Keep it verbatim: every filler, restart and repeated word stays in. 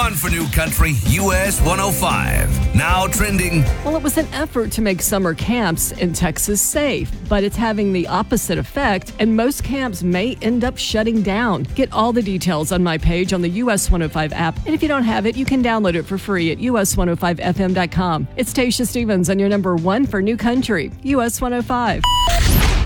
one for New Country, U S one oh five. Now trending. Well, it was an effort to make summer camps in Texas safe, but it's having the opposite effect, and most camps may end up shutting down. Get all the details on my page on the U S one oh five app, and if you don't have it, you can download it for free at U S one oh five F M dot com. It's Tasha Stevens on your number one for New Country, U S one oh five.